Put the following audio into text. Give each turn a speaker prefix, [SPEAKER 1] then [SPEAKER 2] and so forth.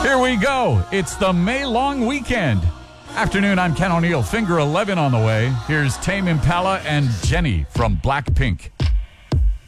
[SPEAKER 1] Here we go. It's the May long weekend. Afternoon, I'm Ken O'Neill. Finger 11 on the way. Here's Tame Impala and Jenny from Blackpink.